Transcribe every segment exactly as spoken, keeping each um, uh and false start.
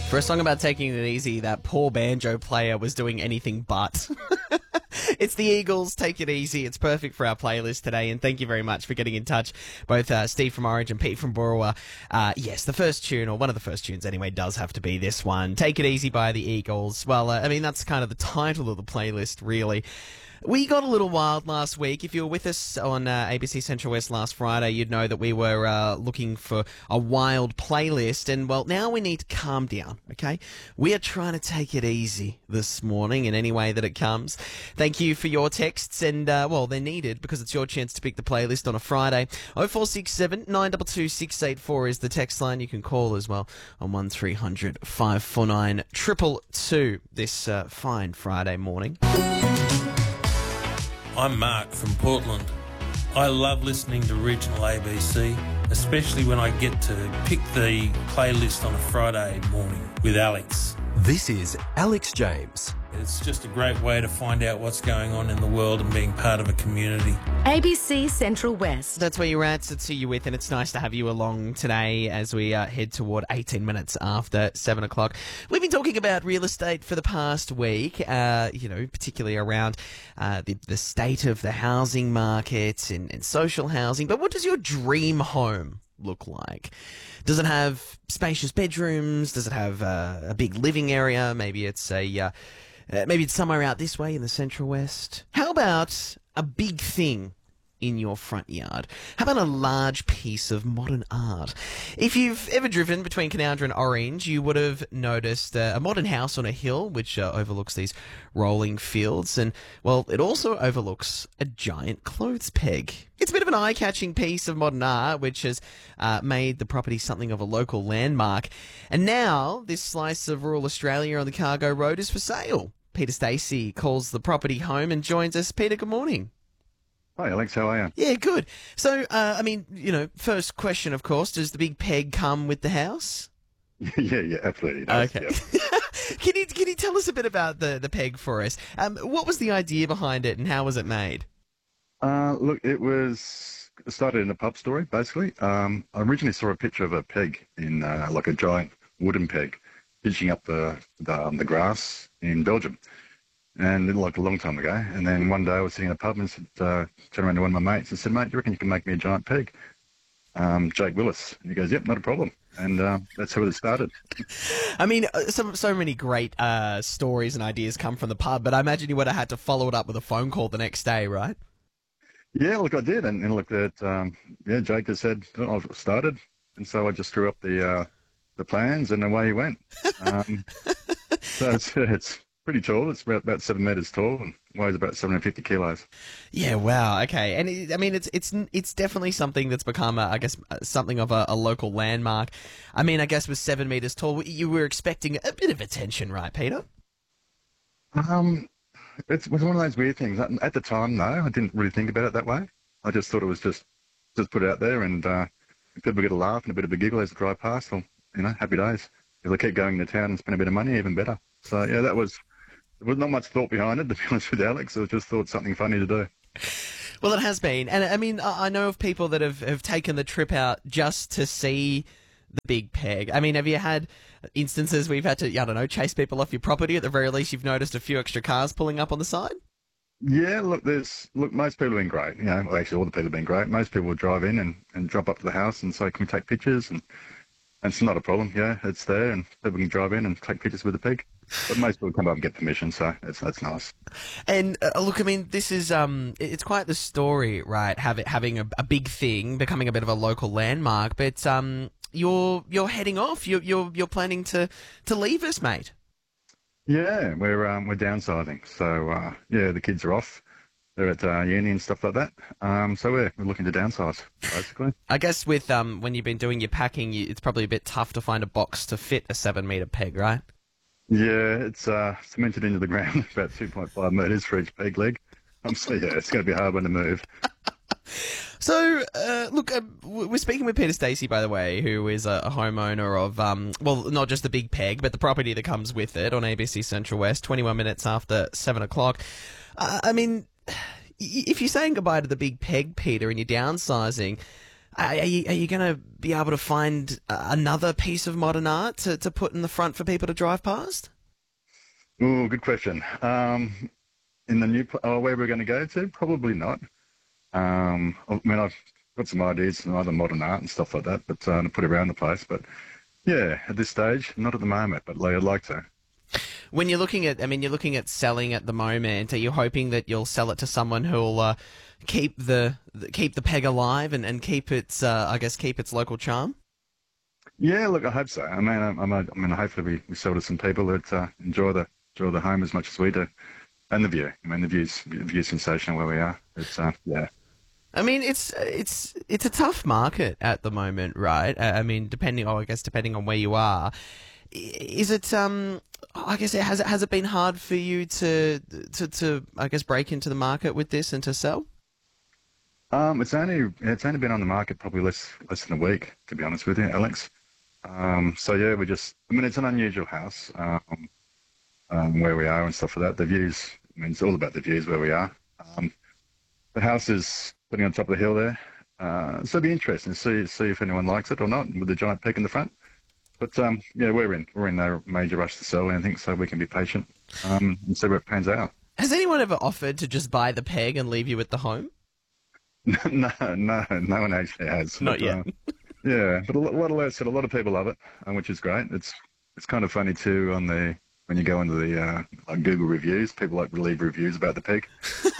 For a song about taking it easy, that poor banjo player was doing anything but. It's the Eagles, Take It Easy. It's perfect for our playlist today, and thank you very much for getting in touch, both uh, Steve from Orange and Pete from Boorowa. Uh, yes, the first tune, or one of the first tunes anyway, does have to be this one, Take It Easy by the Eagles. Well, uh, I mean, that's kind of the title of the playlist, really. We got a little wild last week. If you were with us on uh, A B C Central West last Friday, you'd know that we were uh, looking for a wild playlist. And, well, now we need to calm down, okay? We are trying to take it easy this morning in any way that it comes. Thank you for your texts. And, uh, well, they're needed because it's your chance to pick the playlist on a Friday. oh four six seven, nine two two, six eight four is the text line. You can call as well on one three hundred, five four nine, two two two this uh, fine Friday morning. I'm Mark from Portland. I love listening to regional A B C, especially when I get to pick the playlist on a Friday morning with Alex. This is Alex James. It's just a great way to find out what's going on in the world and being part of a community. A B C Central West. That's where you're at. That's who you're with, and it's nice to have you along today as we uh, head toward eighteen minutes after seven o'clock. We've been talking about real estate for the past week, uh, you know, particularly around uh, the, the state of the housing market and, and social housing. But what does your dream home look like? Does it have spacious bedrooms? Does it have uh, a big living area? Maybe it's a... Uh, Uh, maybe it's somewhere out this way in the Central West. How about a big thing in your front yard? How about a large piece of modern art? If you've ever driven between Canowindra and Orange, you would have noticed uh, a modern house on a hill which uh, overlooks these rolling fields, and, well, it also overlooks a giant clothes peg. It's a bit of an eye-catching piece of modern art which has uh, made the property something of a local landmark. And now this slice of rural Australia on the Cargo Road is for sale. Peter Stacey calls the property home and joins us. Peter, good morning. Hi, Alex. How are you? Yeah, good. So, uh, I mean, you know, first question, of course, does the big peg come with the house? yeah, yeah, absolutely. It does, Okay. yeah. Can you can you tell us a bit about the, the peg for us? Um, what was the idea behind it and how was it made? Uh, look, it was it started in a pub story, basically. Um, I originally saw a picture of a peg in, uh, like a giant wooden peg, pitching up the the, um, the grass in Belgium, and like a long time ago. And then one day I was sitting in a pub and said, uh, turned around to one of my mates and said, "Mate, do you reckon you can make me a giant peg?" Um, Jake Willis. And he goes, "Yep, not a problem." And uh, that's how it started. I mean, uh, so, so many great uh, stories and ideas come from the pub, but I imagine you would have had to follow it up with a phone call the next day, right? Yeah, look, I did. And, and look, that um, yeah, Jake just said, oh, I've started. And so I just drew up the uh, the plans and away he went. Um, so it's, it's pretty tall. It's about, about seven metres tall and weighs about seven hundred fifty kilos. Yeah, wow, okay. And it, I mean, it's it's it's definitely something that's become, a, I guess, something of a, a local landmark. I mean, I guess with seven metres tall, you were expecting a bit of attention, right, Peter? Um, it was one of those weird things. At the time, though, I didn't really think about it that way. I just thought it was just, just put it out there and uh, if people get a laugh and a bit of a giggle as they drive past, well, you know, happy days. If they keep going to town and spend a bit of money, even better. So, yeah, that was... There was not much thought behind it, to be honest with Alex. It was just thought something funny to do. Well, it has been. And, I mean, I know of people that have, have taken the trip out just to see the big peg. I mean, have you had instances where you've had to, I don't know, chase people off your property? At the very least, you've noticed a few extra cars pulling up on the side? Yeah, look, there's look. Most people have been great. You know, well, actually, all the people have been great. Most people will drive in and, and drop up to the house and say, "Can we take pictures?" And, and it's not a problem. Yeah, it's there, and people can drive in and take pictures with the pig. But most people come up and get permission, so that's that's nice. And uh, look, I mean, this is um, it's quite the story, right? Having having a, a big thing, becoming a bit of a local landmark. But um, you're you're heading off. You're you're you're planning to to leave us, mate. Yeah, we're um, we're downsizing. So uh, yeah, the kids are off. They're at uh, uni and stuff like that. Um, so we're we're looking to downsize, basically. I guess with um, when you've been doing your packing, you, it's probably a bit tough to find a box to fit a seven metre peg, right? Yeah, it's uh, cemented into the ground, about two point five metres for each peg leg. Um, so yeah, it's going to be a hard one to move. So, uh, look, uh, we're speaking with Peter Stacey, by the way, who is a, a homeowner of, um, well, not just the big peg, but the property that comes with it on A B C Central West, twenty-one minutes after seven o'clock. Uh, I mean, if you're saying goodbye to the big peg, Peter, and you're downsizing, Are you, are you going to be able to find uh, another piece of modern art to, to put in the front for people to drive past? Oh, good question. Um, in the new, pl- oh, where we're going to go to? Probably not. Um, I mean, I've got some ideas, some other modern art and stuff like that, but uh, to put around the place. But yeah, at this stage, not at the moment, but like, I'd like to. When you're looking at, I mean, you're looking at selling at the moment. Are you hoping that you'll sell it to someone who'll uh, keep the keep the peg alive and, and keep its, uh, I guess, keep its local charm? Yeah, look, I hope so. I mean, I, I, I mean, hopefully we, we sell to some people that uh, enjoy the enjoy the home as much as we do, and the view. I mean, the view's the view's sensational where we are. It's uh, yeah. I mean, it's it's it's a tough market at the moment, right? I mean, depending, oh, I guess depending on where you are, is it? Um, I guess it has. Has it been hard for you to to to I guess break into the market with this and to sell? Um, it's only it's only been on the market probably less less than a week, to be honest with you, Alex. Um, so yeah, we just. I mean, it's an unusual house um, um, where we are and stuff like that. The views. I mean, it's all about the views where we are. Um, the house is sitting on top of the hill there, uh, so it'll be interesting to see see if anyone likes it or not with the giant peg in the front. But um, yeah, we're in we're in no major rush to sell anything, so we can be patient um, and see where it pans out. Has anyone ever offered to just buy the peg and leave you with the home? no, no, no one actually has. Not but, yet. Uh, yeah, but a lot, a lot of said a lot of people love it, uh, which is great. It's it's kind of funny too on the when you go into the uh, like Google reviews, people like to leave reviews about the peg,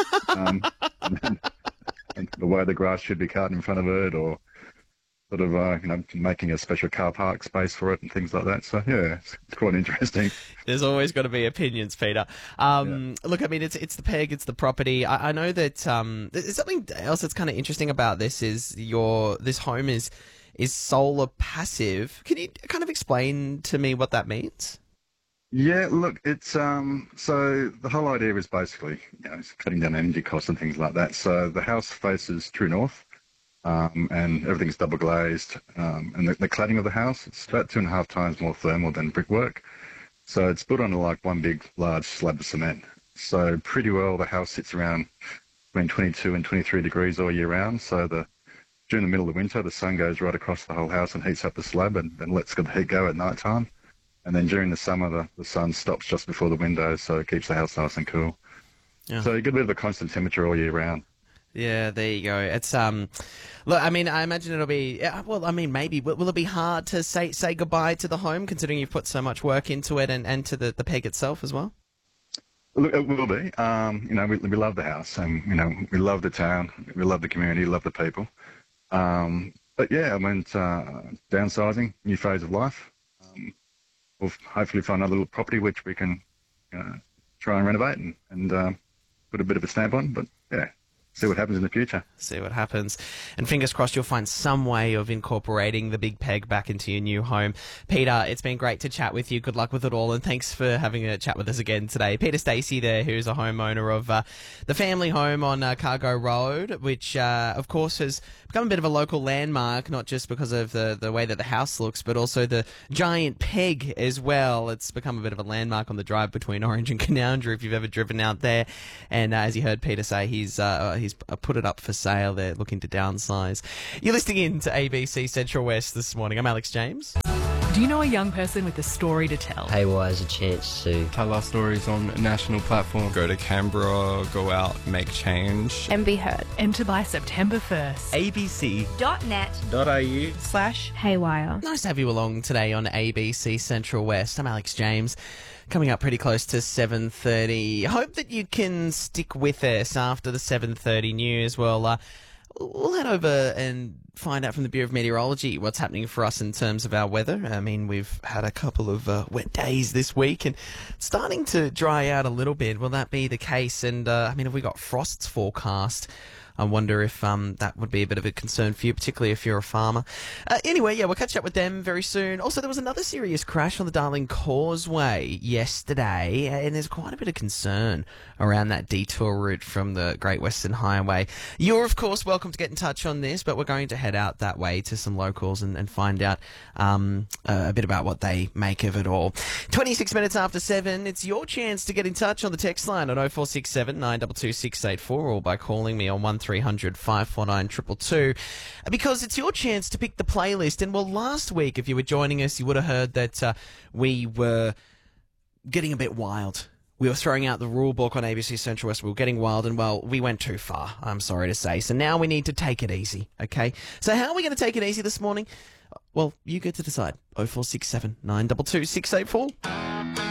um, and, and the way the grass should be cut in front of it, or sort of, uh, you know, making a special car park space for it and things like that. So, yeah, it's, it's quite interesting. There's always got to be opinions, Peter. Um, yeah. Look, I mean, it's it's the peg, it's the property. I, I know that um, there's something else that's kind of interesting about this is your this home is is solar passive. Can you kind of explain to me what that means? Yeah, look, it's um, so the whole idea is basically, you know, it's cutting down energy costs and things like that. So the house faces true north. Um, and everything's double glazed, um, and the, the cladding of the house, it's about two and a half times more thermal than brickwork. So it's built on like one big, large slab of cement. So pretty well the house sits around between twenty-two and twenty-three degrees all year round. So the during the middle of winter, the sun goes right across the whole house and heats up the slab and, and lets the heat go at night time. And then during the summer, the, the sun stops just before the windows, so it keeps the house nice and cool. Yeah. So you get a bit of a constant temperature all year round. Yeah, there you go. It's um, look, I mean, I imagine it'll be. Yeah, well, I mean, maybe will, will it be hard to say say goodbye to the home, considering you've put so much work into it and, and to the, the peg itself as well? Look, it will be. Um, you know, we we love the house, and you know, we love the town, we love the community, love the people. Um, but yeah, I mean, uh, downsizing, new phase of life. Um, we'll hopefully find another little property which we can uh, try and renovate and and uh, put a bit of a stamp on. But yeah. See what happens in the future. See what happens. And fingers crossed you'll find some way of incorporating the big peg back into your new home. Peter, it's been great to chat with you. Good luck with it all. And thanks for having a chat with us again today. Peter Stacey there, who's a homeowner of uh, the family home on uh, Cargo Road, which, uh, of course, has become a bit of a local landmark, not just because of the, the way that the house looks, but also the giant peg as well. It's become a bit of a landmark on the drive between Orange and Canowindra if you've ever driven out there. And uh, as you heard Peter say, he's... Uh, he's He's put it up for sale. They're looking to downsize. You're listening in to A B C Central West this morning. I'm Alex James. Do you know a young person with a story to tell? Haywire is a chance to tell our stories on a national platform. Go to Canberra, go out, make change. And be heard. Enter by September first. abc.net.au slash Haywire. Nice to have you along today on A B C Central West. I'm Alex James. Coming up pretty close to seven thirty. Hope that you can stick with us after the seven thirty news. Well, uh, we'll head over and find out from the Bureau of Meteorology what's happening for us in terms of our weather. I mean, we've had a couple of uh, wet days this week and it's starting to dry out a little bit. Will that be the case? And, uh, I mean, have we got frosts forecast? I wonder if um, that would be a bit of a concern for you, particularly if you're a farmer. Uh, anyway, yeah, we'll catch up with them very soon. Also, there was another serious crash on the Darling Causeway yesterday, and there's quite a bit of concern around that detour route from the Great Western Highway. You're, of course, welcome to get in touch on this, but we're going to head head out that way to some locals and, and find out um, a bit about what they make of it all. twenty-six minutes after seven, it's your chance to get in touch on the text line on oh four six seven, nine two two, six eight four or by calling me on one three hundred, five four nine, two two two, because it's your chance to pick the playlist. And well, last week, if you were joining us, you would have heard that uh, we were getting a bit wild. We were throwing out the rule book on A B C Central West. We were getting wild, and, well, we went too far, I'm sorry to say. So now we need to take it easy, okay? So how are we going to take it easy this morning? Well, you get to decide. oh four six seven, nine two two, six eight four.